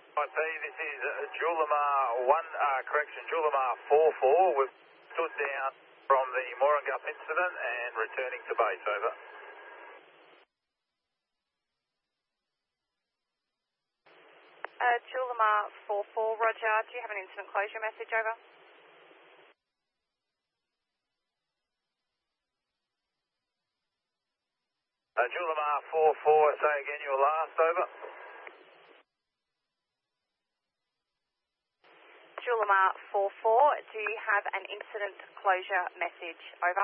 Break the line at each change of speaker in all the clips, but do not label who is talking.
IP, this is Julimar 1, Julimar 44. We've stood down from the Morangup incident and returning to base, over.
Julimar 44, roger. Do you have an incident closure message, over?
Julimar 44, say again your last, over.
Julimar 44, do you have an incident closure message, over?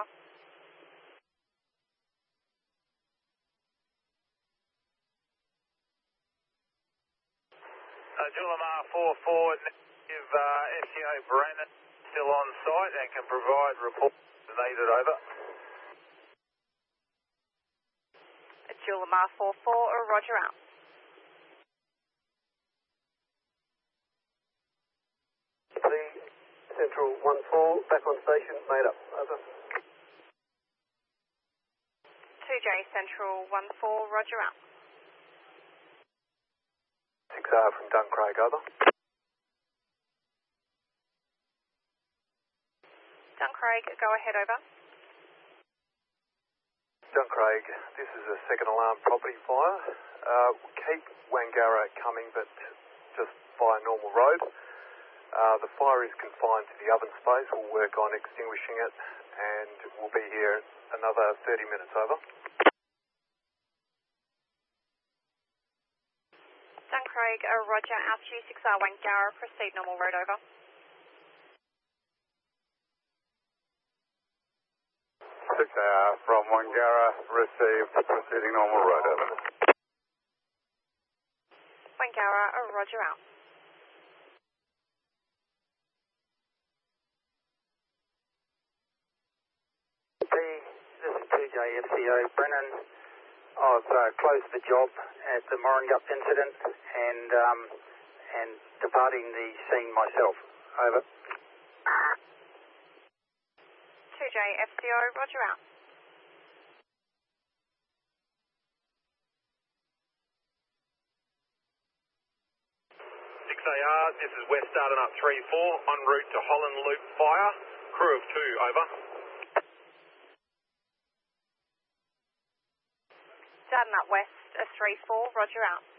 Julimar 44, if FCO Brennan still on site and can provide reports as needed, over.
Julimar 44, roger out.
Central 14, back on station, made up, over.
2J Central 14, roger out.
6R from Duncraig, over.
Duncraig, go ahead, over.
Duncraig, this is a second alarm property fire. Keep Wangara coming, but just by a normal road. The fire is confined to the oven space. We'll work on extinguishing it and we'll be here another 30 minutes, over.
Duncraig, roger, altitude 6R Wangara, proceed normal road, over.
6R from Wangara, received, proceeding normal road, over.
Wangara, roger out.
This is 2J FCO Brennan. I've closed the job at the Morangup incident and departing the scene myself. Over.
2J FCO, roger out.
AR, this is West starting up 3-4, en route to Holland Loop fire, crew of 2, over.
Darden up west, 3-4, roger out.